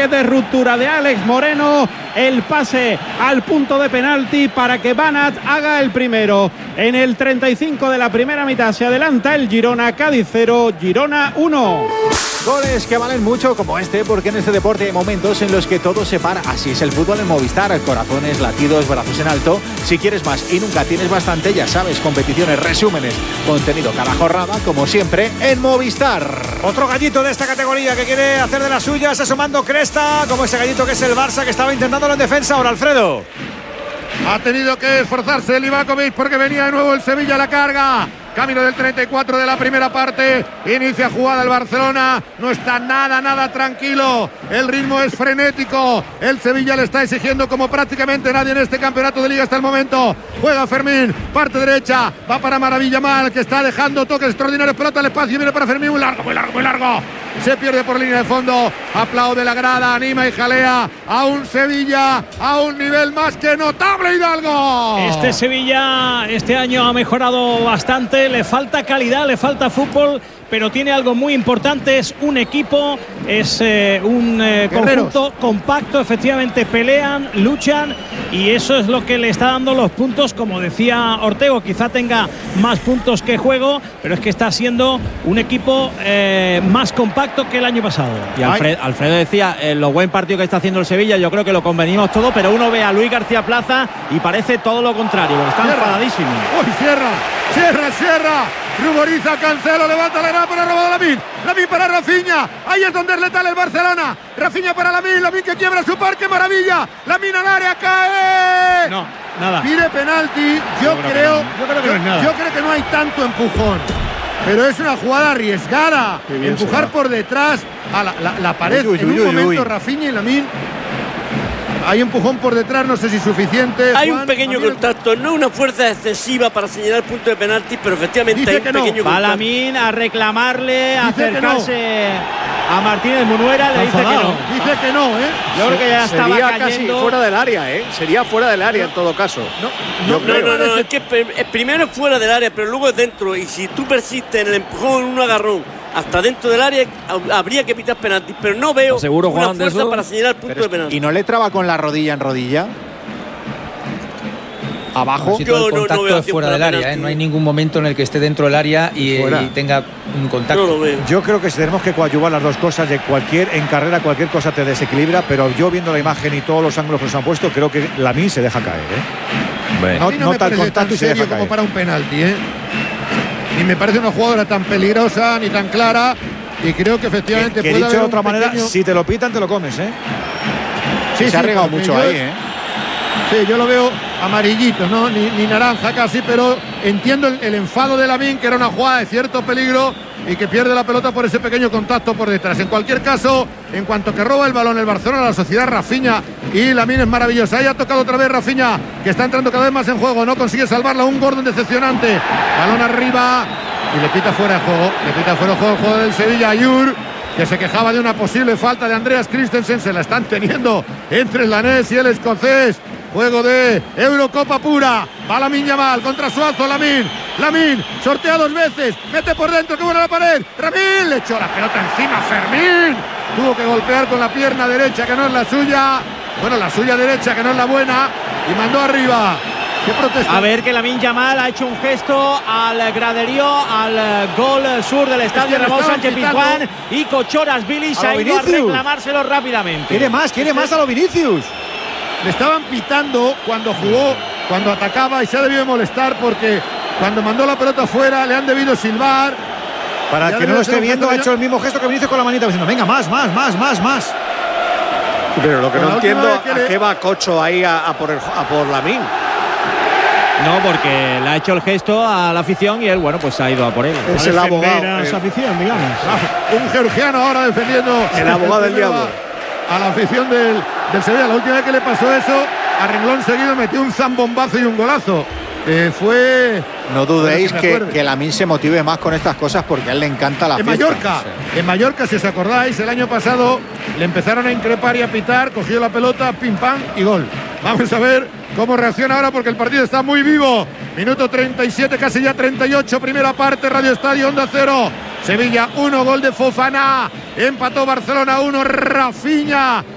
toque de ruptura de Alex Moreno, el pase al punto de penalti para que Banat haga el primero. En el 35 de la primera mitad se adelanta el Girona. Cádiz 0, Girona 1. Goles que valen mucho como este, porque en este deporte hay momentos en los que todo se para. Así es el fútbol en Movistar. Corazones, latidos, brazos en alto. Si quieres más y nunca tienes bastante, ya sabes, competiciones, resúmenes, contenido cada jornada, como siempre, en Movistar. Otro gallito de esta categoría que quiere hacer de las suyas, asomando cresta, como ese gallito que es el Barça, que estaba intentándolo en defensa. Ahora Alfredo. Ha tenido que esforzarse Livakovic porque venía de nuevo el Sevilla a la carga. Camino del 34 de la primera parte. Inicia jugada el Barcelona. No está nada tranquilo. El ritmo es frenético. El Sevilla le está exigiendo como prácticamente nadie en este campeonato de liga hasta el momento. Juega Fermín. Parte derecha. Va para Maravilla Mal, que está dejando toques extraordinarios. Pelota al espacio. Viene para Fermín. Muy largo. Se pierde por línea de fondo. Aplaude la grada. Anima y jalea a un Sevilla a un nivel más que notable, Hidalgo. Este Sevilla este año ha mejorado bastante. Le falta calidad, le falta fútbol, pero tiene algo muy importante. Es un equipo, es un conjunto compacto. Efectivamente pelean, luchan, y eso es lo que le está dando los puntos. Como decía Ortego, quizá tenga más puntos que juego, pero es que está siendo un equipo más compacto que el año pasado. Y Alfredo decía lo buen partido que está haciendo el Sevilla. Yo creo que lo convenimos todo, pero uno ve a Luis García Plaza y parece todo lo contrario, porque está enfadadísimo. ¡Uy, Sierra! Ruboriza Cancelo, levanta la grada, pero ha robado Lamine para Rafinha. Ahí es donde es letal el Barcelona. Rafinha para Lamine que quiebra su parque, maravilla. Lamine al área, cae. No, nada. Pide penalti. Yo creo que no hay tanto empujón, pero es una jugada arriesgada. Empujar por detrás a la pared. En un momento Rafinha y Lamine. Hay empujón por detrás, no sé si suficiente. Hay un pequeño contacto, no una fuerza excesiva para señalar el punto de penalti, pero efectivamente hay un pequeño contacto. Va Lamine a reclamarle, a acercarse a Martínez Munuera, le dice que no. Dice que no, Yo creo que ya estaba sería cayendo. Casi fuera del área, Sería fuera del área en todo caso. No, es que primero es fuera del área, pero luego es dentro. Y si tú persistes en el empujón, en un agarrón hasta dentro del área, habría que pitar penaltis, pero no veo una fuerza para señalar el punto de penalti. ¿Y no le traba con la rodilla en rodilla? Abajo. Si todo el contacto es fuera del área, no hay ningún momento en el que esté dentro del área y tenga un contacto. No lo veo. Yo creo que tenemos que coadyuvar las dos cosas. En carrera cualquier cosa te desequilibra, pero yo viendo la imagen y todos los ángulos que nos han puesto, creo que Lamine se deja caer. No nota el contacto y se deja caer. Como para un penalti, Ni me parece una jugadora tan peligrosa ni tan clara, y creo que efectivamente puede haber de otra manera, si te lo pitan te lo comes, Sí, se ha regado mucho ahí, Sí, yo lo veo amarillito, ¿no? Ni naranja casi, pero entiendo el enfado de Lamine, que era una jugada de cierto peligro y que pierde la pelota por ese pequeño contacto por detrás. En cualquier caso, en cuanto que roba el balón el Barcelona, la sociedad Rafinha, y Lamine es maravillosa. Ahí ha tocado otra vez Rafinha, que está entrando cada vez más en juego, no consigue salvarla, un Gordon decepcionante. Balón arriba y le pita fuera de juego. El juego del Sevilla. Ayur, que se quejaba de una posible falta de Andreas Christensen, se la están teniendo entre el danés y el escocés. Juego de Eurocopa pura. Va Lamine Yamal contra Suazo. Lamine sortea dos veces. Mete por dentro. ¡Qué buena la pared! Ramín le echó la pelota encima. Fermín tuvo que golpear con la pierna derecha, que no es la suya. Bueno, la suya derecha, que no es la buena. Y mandó arriba. ¿Qué protesta? A ver, que Lamine Yamal ha hecho un gesto al graderío, al gol sur del estadio Ramón Sánchez Pizjuán, y Cochoras Billy se ha ido a reclamárselo rápidamente. Quiere más a lo Vinicius. Le estaban pitando cuando jugó, cuando atacaba, y se ha debido molestar porque cuando mandó la pelota afuera le han debido silbar. Para que no lo esté viendo, ha hecho el mismo gesto que Vinicius con la manita, diciendo venga, más. Pero lo que no entiendo, ¿a qué va Cocho ahí a por Lamine? No, porque le ha hecho el gesto a la afición y él, pues ha ido a por él. Es el abogado. A esa afición, digamos. Un georgiano ahora defendiendo. El abogado del diablo. A la afición del Sevilla. La última vez que le pasó eso, a renglón seguido metió un zambombazo y un golazo. No dudéis que Lamine se motive más con estas cosas, porque a él le encanta la fiesta. En Mallorca, si os acordáis, el año pasado le empezaron a increpar y a pitar, cogió la pelota, pim pam y gol. Vamos a ver cómo reacciona ahora, porque el partido está muy vivo. Minuto 37, casi ya 38, primera parte, Radio Estadio, Onda Cero. Sevilla 1, gol de Fofana. Empató Barcelona 1, Rafinha